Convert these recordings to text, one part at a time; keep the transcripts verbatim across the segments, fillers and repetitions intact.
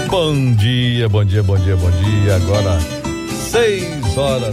Bom dia, bom dia, bom dia, bom dia. Agora seis horas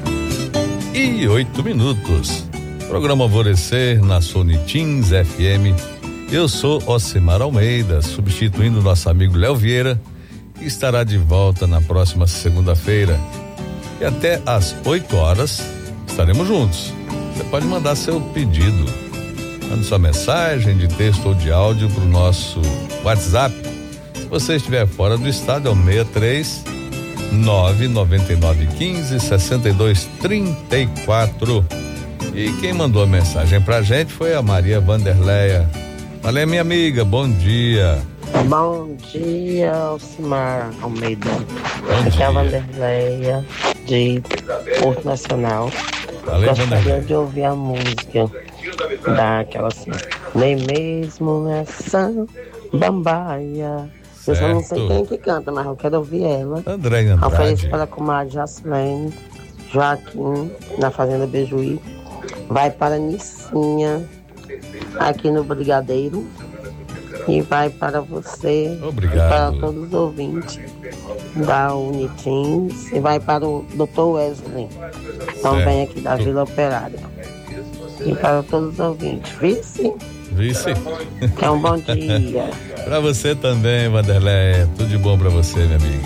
e oito minutos. Programa Alvorecer na Sonitins F M. Eu sou Ocimar Almeida, substituindo nosso amigo Léo Vieira, que estará de volta na próxima segunda-feira. E até às oito horas estaremos juntos. Você pode mandar seu pedido, mande sua mensagem de texto ou de áudio para o nosso WhatsApp. Se você estiver fora do estado, é o seis três nove nove nove um cinco seis dois três quatro. E quem mandou a mensagem pra gente foi a Maria Vanderleia. Valeu, minha amiga, bom dia. Bom dia, Ocimar Almeida. Bom Aqui é a dia. Vanderleia, de Porto Nacional. Valeu, Gostaria Vanderleia. de ouvir a música daquela assim, nem mesmo nessa bambaia. Eu só não sei Certo. quem que canta, mas eu quero ouvir ela. André Ofereço Andrade. para a comadre Jacilene, Joaquim, na Fazenda Bejuí. Vai para Nicinha, aqui no Brigadeiro. E vai para você, Obrigado. para todos os ouvintes da Unitins. E vai para o doutor Wesley, também aqui da Vila Operária. E para todos os ouvintes. Vice, Vice. que é um bom dia. Pra você também, Vanderleia. Tudo de bom pra você, minha amiga.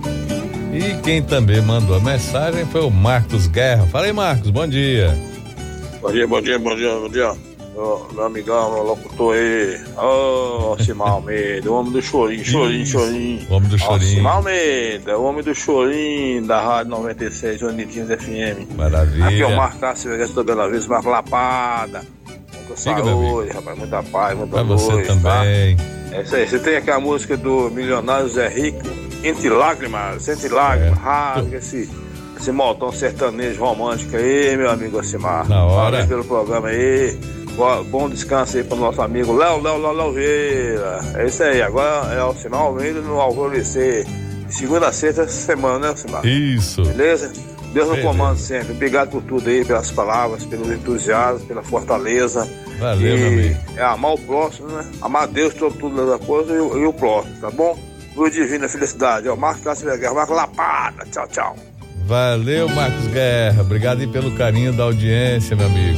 E quem também mandou a mensagem foi o Marcos Guerra. Fala aí, Marcos, bom dia. Bom dia, bom dia, bom dia, bom dia. Meu, meu amigão, meu locutor aí. Ô, Ocimar Almeida, o homem do chorinho, chorinho, chorinho. O homem do chorinho. Ocimar Almeida, o homem do chorinho da Rádio noventa e seis, Unitins F M. Maravilha. Aqui é o Marco Cássio Vegas da Bela Vista, Marco Lapada. Muita Diga, meu saúde, rapaz, muita paz, muita Pra luz, você tá? também. É isso aí, você tem aquela música do milionário Zé Rico, Entre Lágrimas, Entre Lágrimas, rasga esse, esse montão sertanejo romântico aí, meu amigo Ocimar. Na hora. Parabéns pelo programa aí. Boa- Bom descanso aí pro nosso amigo Léo, Léo, Léo, Léo Vieira. É isso aí, agora é o Ocimar Almeida no Alvorecer. De segunda a sexta essa semana, né, Ocimar? Isso. Beleza? Deus no Beleza. comando sempre. Obrigado por tudo aí, pelas palavras, pelos entusiasmos, pela fortaleza. Valeu, e meu amigo. É amar o próximo, né? Amar Deus sobre tudo da coisa e, o- e o próximo, tá bom? Luz divina, felicidade. Ó, Marcos Cássio Guerra, Marcos Lapada. Tchau, tchau. Valeu, Marcos Guerra. Obrigado aí pelo carinho da audiência, meu amigo.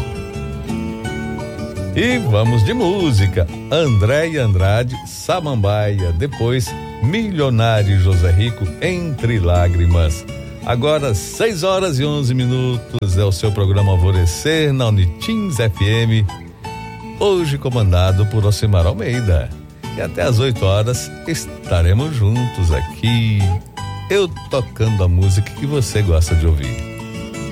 E vamos de música. André e Andrade, Samambaia. Depois, Milionário José Rico, Entre Lágrimas. Agora, seis horas e onze minutos. É o seu programa Alvorecer na Unitins F M. Hoje comandado por Ocimar Almeida. E até às oito horas estaremos juntos aqui. Eu tocando a música que você gosta de ouvir.